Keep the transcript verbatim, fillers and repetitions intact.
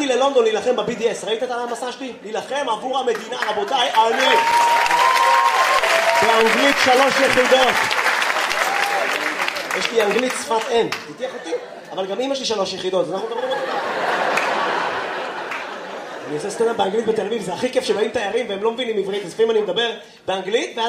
ללונדון להילחם ב-בי די אס. ראית את המסע שלי? להילחם עבור המדינה, רבותיי, אני. באנגלית שלוש יחידות. יש לי אנגלית שפת אם. תתייח אותי? אבל גם אמא שלי שלוש יחידות. אז אנחנו מדברים... אני עושה סטנדאפ באנגלית בתל אביב, זה הכי כיף שבאים תיירים והם לא מבינים עברית, אז לפעמים אני מדבר באנגלית,